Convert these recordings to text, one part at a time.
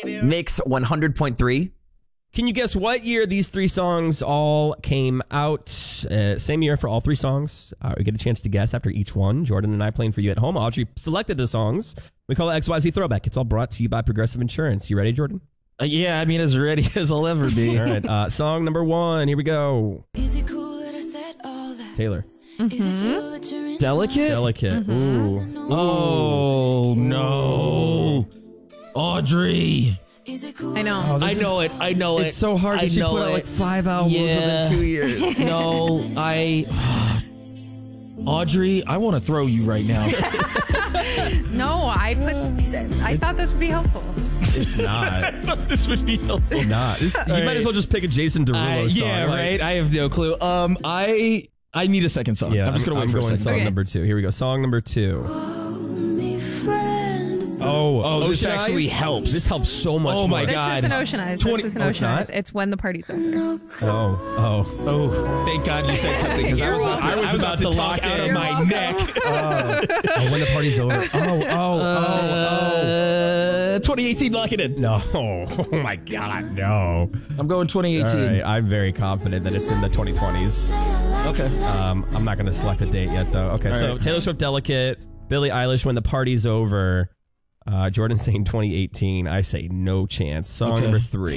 Mix 100.3. Can you guess what year these three songs all came out? Same year for all three songs. We get a chance to guess after each one. Jordan and I playing for you at home. Audrey selected the songs. We call it XYZ Throwback. It's all brought to you by Progressive Insurance. You ready, Jordan? Yeah, I mean, as ready as I'll ever be. All right. Song number 1. Here we go. Is it cool that I said all that? Taylor. Is it true that you're in Delicate? Delicate. Ooh. Oh, no. Audrey. Is it cool? I know. I know it. It's so hard because she put out like 5 albums within 2 years. No, Audrey, I want to throw you right now. No, I thought this would be helpful. It's not. This would be helpful. It's not. You might as well just pick a Jason Derulo song. Yeah, right. I have no clue. I need a second song. Yeah, I'm just going to wait for a second song song. number 2. Here we go. Song number 2. Call me friend. Oh, this Ocean actually Eyes? helps. This helps so much Oh, my more. God. This is an Ocean Eyes. This is an Ocean Eyes. It's When the Party's Over. Oh. Thank God you said something because I was about to talk out of my neck. When the party's over. 2018, lock it in. No. Oh my God, no. I'm going 2018. All right, I'm very confident that it's in the 2020s. Okay. I'm not going to select a date yet, though. Okay, so right. Taylor Swift, Delicate, Billie Eilish, When the Party's Over. Jordan saying 2018. I say no chance. Song number 3.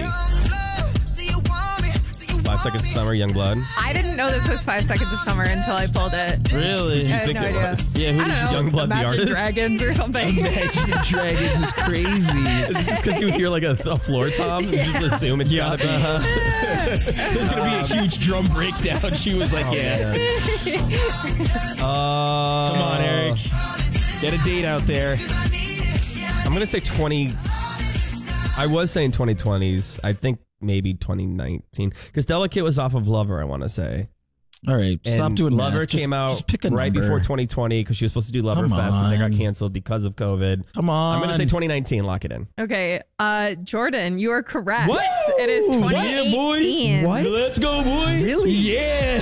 5 Seconds of Summer, Youngblood. I didn't know this was 5 Seconds of Summer until I pulled it. Really? I had think no it idea. was? Yeah, who I did don't know. Youngblood the Imagine artist? Dragons or something. Imagine Dragons is crazy. Is it just because you hear like a floor tom? You just assume it's gotta be. There's going to be a huge drum breakdown. She was like, yeah. Come on, Eric. Get a date out there. I'm going to say 20. I was saying 2020s. I think maybe 2019. Because Delicate was off of Lover, I want to say. All right, stop And doing Lover math. came out just pick a right number. before 2020 because she was supposed to do Lover Come Fest, but they got on. canceled because of COVID. Come on. I'm going to say 2019. Lock it in. Okay, Jordan, you are correct. What? It is Ooh, 2018. yeah, boy. What? Let's go, boy. Really? Yeah.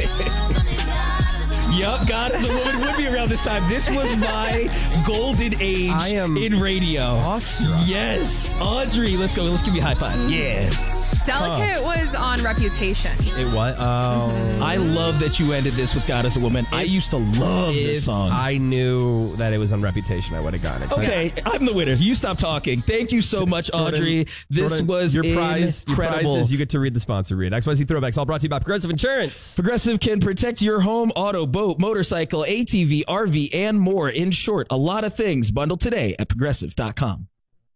Yup, God is a Woman would be around this time. This was my golden age I am in radio. awestruck. Yes. Audrey, let's go. Let's give you a high five. Yeah. Delicate was on Reputation. It what? Oh. I love that you ended this with God is a Woman. I used to love this If song. I knew that it was on Reputation, I would have gotten it. Okay, I'm the winner. You stop talking. Thank you so much, Audrey. This Jordan, was your prize. incredible. Your prize is you get to read the sponsor read. XYZ Throwbacks, all brought to you by Progressive Insurance. Progressive can protect your home, auto, boat, motorcycle, ATV, RV, and more. In short, a lot of things. Bundle today at Progressive.com.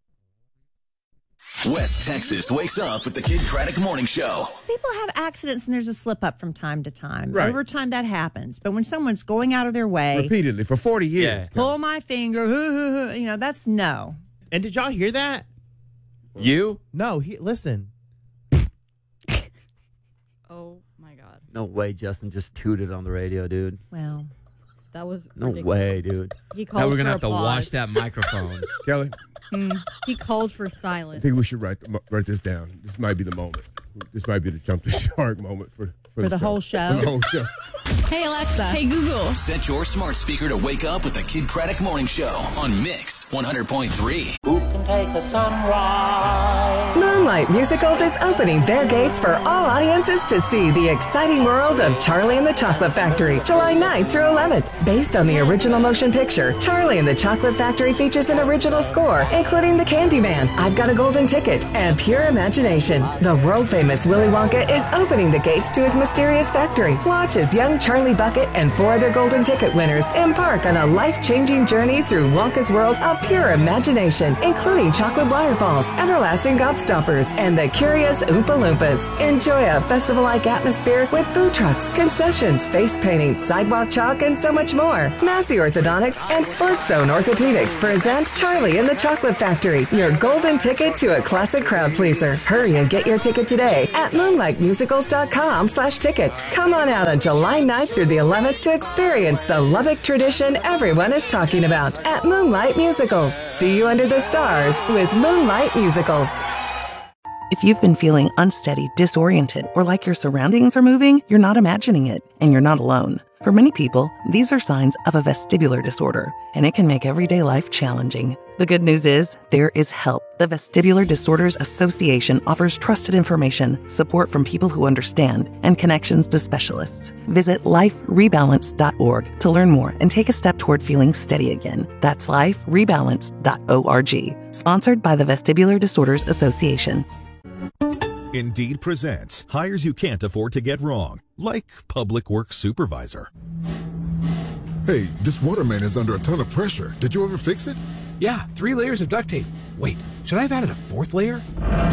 West Texas wakes up with the Kid Craddock Morning Show. People have accidents and there's a slip up from time to time. Right. Over time that happens. But when someone's going out of their way, Repeatedly for 40 years. pull my finger, that's no. And did y'all hear that? You? No, listen. Oh my God. No way, Justin just tooted on the radio, dude. Well, That was No ridiculous. way, dude. He called Now we're going to for have to applause. wash that microphone. Kelly, He called for I silence. think we should write this down. This might be the moment. This might be the jump the shark moment for the whole show. For the whole show. Hey Alexa. Hey, Google. Set your smart speaker to wake up with the Kid Craddock Morning Show on Mix 100.3. Moonlight Musicals is opening their gates for all audiences to see the exciting world of Charlie and the Chocolate Factory, July 9th through 11th. Based on the original motion picture, Charlie and the Chocolate Factory features an original score, including The Candyman, I've Got a Golden Ticket, and Pure Imagination. The world-famous Willy Wonka is opening the gates to his mysterious factory. Watch as young Charlie Bucket and 4 other Golden Ticket winners embark on a life-changing journey through Wonka's world of pure imagination, including chocolate waterfalls, everlasting gobstoppers, and the curious Oompa Loompas. Enjoy a festival-like atmosphere with food trucks, concessions, face painting, sidewalk chalk, and so much more. Massey Orthodontics and Sports Zone Orthopedics present Charlie and the Chocolate Factory, your golden ticket to a classic crowd pleaser. Hurry and get your ticket today at moonlightmusicals.com/tickets. Come on out on July 9th through the 11th to experience the Lubbock tradition everyone is talking about at Moonlight Musicals. See you under the stars with Moonlight Musicals. If you've been feeling unsteady, disoriented, or like your surroundings are moving, you're not imagining it, and you're not alone. For many people, these are signs of a vestibular disorder, and it can make everyday life challenging. The good news is, there is help. The Vestibular Disorders Association offers trusted information, support from people who understand, and connections to specialists. Visit liferebalance.org to learn more and take a step toward feeling steady again. That's liferebalance.org. Sponsored by the Vestibular Disorders Association. Indeed presents hires you can't afford to get wrong, like public works supervisor. Hey, this waterman is under a ton of pressure. Did you ever fix it? Yeah, 3 layers of duct tape. Wait, should I have added a 4th layer?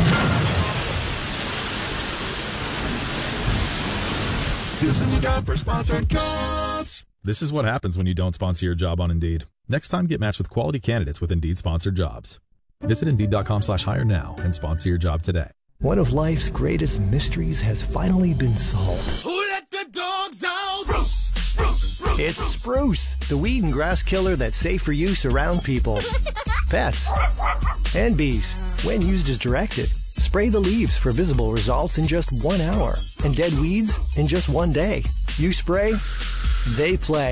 This is a job for sponsored jobs. This is what happens when you don't sponsor your job on Indeed. Next time, get matched with quality candidates with Indeed sponsored jobs. Visit Indeed.com/hire now and sponsor your job today. One of life's greatest mysteries has finally been solved. Who let the dogs out? Spruce, Spruce, Spruce. It's Spruce, the weed and grass killer that's safe for use around people, pets, and bees. When used as directed, spray the leaves for visible results in just 1 hour, and dead weeds in just 1 day. You spray, they play.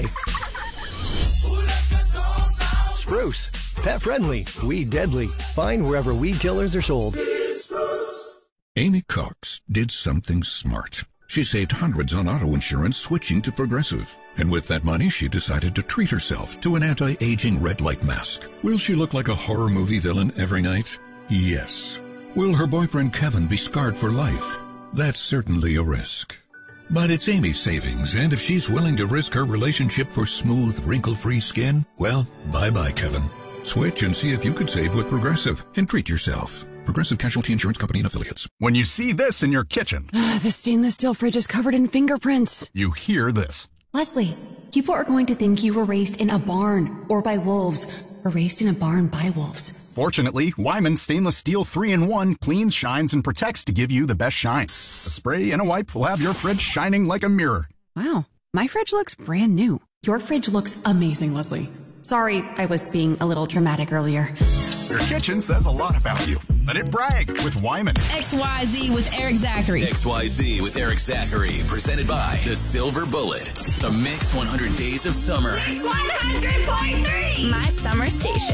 Spruce, pet friendly, weed deadly. Find wherever weed killers are sold. Amy Cox did something smart. She saved hundreds on auto insurance switching to Progressive. And with that money, she decided to treat herself to an anti-aging red light mask. Will she look like a horror movie villain every night? Yes. Will her boyfriend Kevin be scarred for life? That's certainly a risk. But it's Amy's savings, and if she's willing to risk her relationship for smooth, wrinkle-free skin, well, bye-bye, Kevin. Switch and see if you could save with Progressive and treat yourself. Progressive Casualty Insurance Company and Affiliates. When you see this in your kitchen, The stainless steel fridge is covered in fingerprints. you hear this. Leslie, people are going to think you were raised in a barn or by wolves, or raised in a barn by wolves. Fortunately, Wyman Stainless Steel 3-in-1 cleans, shines, and protects to give you the best shine. A spray and a wipe will have your fridge shining like a mirror. Wow, my fridge looks brand new. Your fridge looks amazing, Leslie. Sorry, I was being a little dramatic earlier. Your kitchen says a lot about you. Let it brag with Wyman. XYZ with Eric Zachary. XYZ with Eric Zachary, presented by the Silver Bullet. The Mix 100 Days of Summer. 100.3. My summer station.